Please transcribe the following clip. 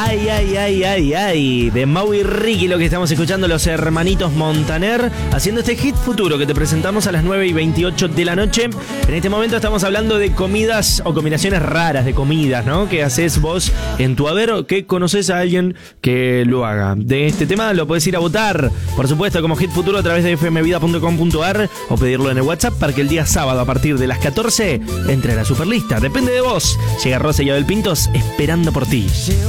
Ay, ay, ay, ay, ay. De Mau y Ricky, lo que estamos escuchando, los hermanitos Montaner, haciendo este hit futuro que te presentamos a las 9:28 de la noche. En este momento estamos hablando de comidas o combinaciones raras de comidas, ¿no? Que haces vos en tu haber o que conoces a alguien que lo haga. De este tema lo podés ir a votar, por supuesto, como hit futuro a través de fmvida.com.ar o pedirlo en el WhatsApp para que el día sábado a partir de las 14 entre a la superlista. Depende de vos. Llega Rosa y Abel Pintos esperando por ti.